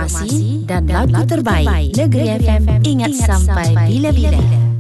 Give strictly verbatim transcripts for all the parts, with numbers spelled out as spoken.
informasi dan lagu terbaik. Negeri F M, ingat sampai bila-bila.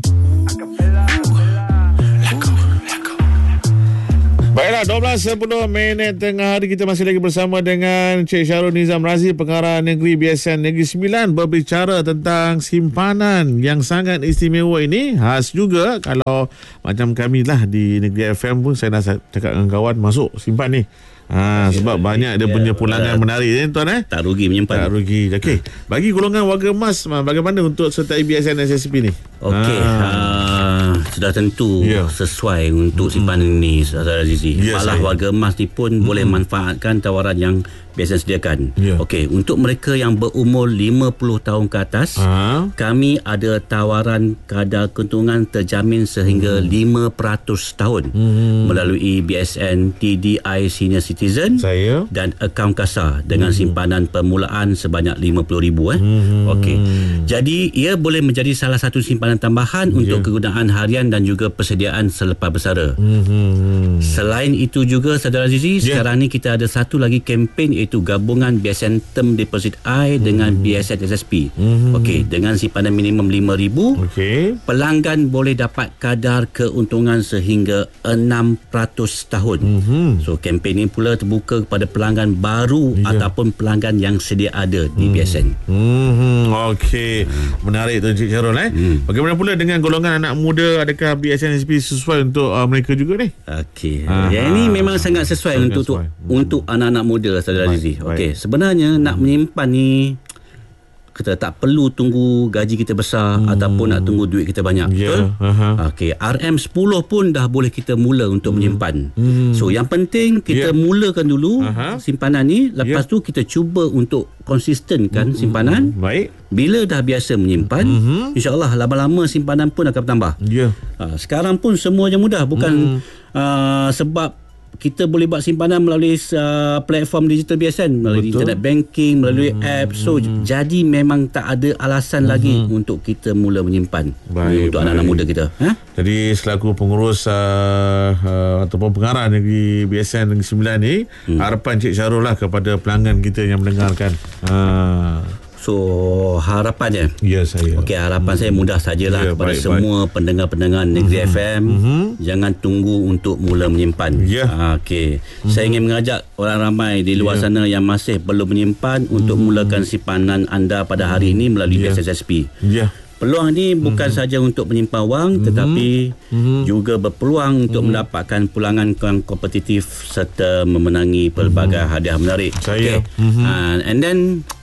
Baiklah, dua belas sepuluh minit tengah hari kita masih lagi bersama dengan Cik Syarul Nizam Razif, Pengarah Negeri B S N Negeri Sembilan, berbicara tentang simpanan yang sangat istimewa ini. Khas juga kalau macam kami lah di Negeri F M pun, saya dah cakap dengan kawan masuk simpan ni. Ha, sebab banyak dia punya pulangan ya, menarik ni tuan eh. Tak rugi menyimpan. Tak rugi. Okey. Bagi golongan warga emas, bagaimana untuk sertai B S N S S P ni? Okey. Ha. Uh, sudah tentu yeah. sesuai untuk simpanan mm-hmm. ni, Saudara Azizi. Yeah, Malah saya. warga emas ni pun mm-hmm. boleh manfaatkan tawaran yang B S N sediakan. Yeah. Okey, untuk mereka yang berumur lima puluh tahun ke atas, uh. kami ada tawaran kadar keuntungan terjamin sehingga mm. lima peratus tahun mm. melalui B S N T D I Senior Citizen saya. dan akaun kasar dengan mm. simpanan permulaan sebanyak lima puluh ribu eh. Mm. Okey. Jadi ia boleh menjadi salah satu simpanan tambahan yeah. untuk kegunaan harian dan juga persediaan selepas bersara. Mm. Selain itu juga, Saudara Azizi, yeah. sekarang ni kita ada satu lagi kempen, iaitu gabungan B S N Term Deposit I mm. dengan B S N S S P. Mm. Okey, dengan simpanan minimum lima ribu, okay. pelanggan boleh dapat kadar keuntungan sehingga enam peratus tahun. Mm-hmm. So kempen ini pula terbuka kepada pelanggan baru yeah. ataupun pelanggan yang sedia ada di mm. B S N. Mm-hmm. Okey, mm. menarik tu Encik Syarul eh. Mm. Bagaimana pula dengan golongan anak muda, adakah B S N S S P sesuai untuk uh, mereka juga ni? Okey. Yang ini memang sangat sesuai sangat untuk sesuai. Tu, mm. untuk anak-anak muda, Saudara Azizi. Okey, sebenarnya hmm. nak menyimpan ni, kita tak perlu tunggu gaji kita besar hmm. ataupun nak tunggu duit kita banyak. Yeah. Betul? Uh-huh. Okey, R M sepuluh pun dah boleh kita mula untuk hmm. menyimpan. Hmm. So yang penting kita yeah. mulakan dulu uh-huh. simpanan ni, lepas yeah. tu kita cuba untuk konsistenkan hmm. simpanan. Baik. Bila dah biasa menyimpan, hmm. insya-Allah lama-lama simpanan pun akan bertambah. Ya. Yeah. Uh, sekarang pun semuanya mudah, bukan hmm. uh, sebab kita boleh buat simpanan melalui uh, platform digital B S N, melalui Betul. internet banking, melalui hmm. app. So hmm. jadi memang tak ada alasan hmm. lagi untuk kita mula menyimpan. Baik, untuk baik. anak-anak muda kita. Ha? Jadi selaku pengurus uh, uh, ataupun pengarah Negeri B S N Negeri Sembilan ni, hmm. harapan Cik Syarul lah kepada pelanggan kita yang mendengarkan. Uh. So harapannya, ya saya. Okey, harapan hmm. saya mudah sajalah ya, kepada baik, semua baik. pendengar-pendengar Negeri hmm. F M, hmm. jangan tunggu untuk mula menyimpan. Ya. Ha, okey. Hmm. Saya ingin mengajak orang ramai di luar ya. sana yang masih belum menyimpan untuk hmm. mulakan simpanan anda pada hari ini melalui ya. B S N S S P. Ya. Peluang ini bukan mm-hmm. saja untuk menyimpan wang, mm-hmm. tetapi mm-hmm. juga berpeluang untuk mm-hmm. mendapatkan pulangan yang kompetitif serta memenangi pelbagai mm-hmm. hadiah menarik. Saya. Okay. Mm-hmm. Uh, and then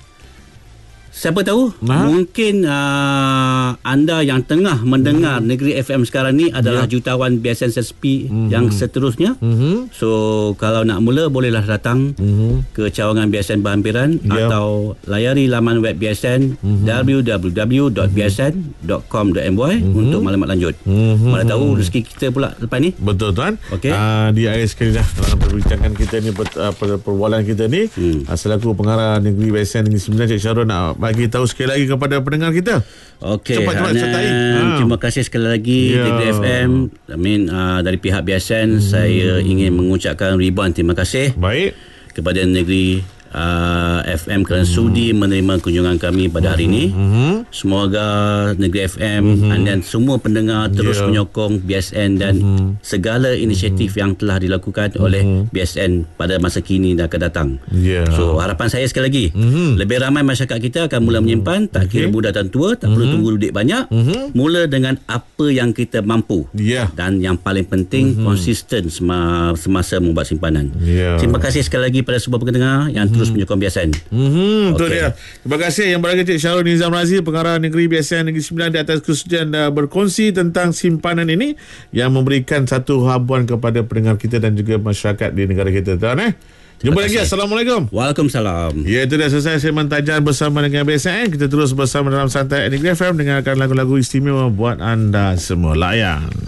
siapa tahu, nah. mungkin uh, anda yang tengah mendengar hmm. Negeri F M sekarang ni adalah yeah. jutawan B S N S S P hmm. yang seterusnya. Hmm. So kalau nak mula, bolehlah datang hmm. ke cawangan B S N berhampiran yeah. atau layari laman web B S N hmm. w w w dot b s n dot com dot m y hmm. untuk maklumat lanjut. Hmm. Mana tahu rezeki kita pula lepas ni. Betul tuan. Okay. Uh, di akhir sekali dah dalam perbincangan kita ni, uh, perbualan kita ni, hmm. uh, selaku pengarah Negeri B S N Negeri Sembilan, Cik Syarul nak bagi tahu sekali lagi kepada pendengar kita. Okey, ha. terima kasih sekali lagi yeah. Negeri F M. I mean, uh, dari pihak B S N, hmm. saya ingin mengucapkan ribuan terima kasih. Baik. Kepada Negeri uh, F M kerana hmm. sudi menerima kunjungan kami pada hari ini. Hmm. Semoga Negeri F M hmm. dan semua pendengar terus yeah. menyokong B S N dan hmm. segala inisiatif hmm. yang telah dilakukan hmm. oleh B S N pada masa kini dan akan datang. Yeah. So harapan saya sekali lagi, hmm. lebih ramai masyarakat kita akan mula menyimpan, tak kira okay. muda dan tua, tak hmm. perlu tunggu duit banyak. Hmm. Mula dengan apa yang kita mampu. Yeah. Dan yang paling penting, hmm. konsisten semasa membuat simpanan. Yeah. Terima kasih sekali lagi pada semua pendengar yang hmm. terus menyokong B S N. Hmm, okay. Itu dia. Terima kasih yang berada Cik Syarul Nizam Razif, Pengarah Negeri B S N Negeri Sembilan, di atas kesudian uh, berkongsi tentang simpanan ini yang memberikan satu habuan kepada pendengar kita dan juga masyarakat di negara kita. Tuan eh. Jumpa lagi. Assalamualaikum. Waalaikumsalam. Ya, itu dah selesai segmen Tajar bersama dengan B S N. Kita terus bersama dalam Santai Negeri F M, dengarkan lagu-lagu istimewa buat anda semua. Layan.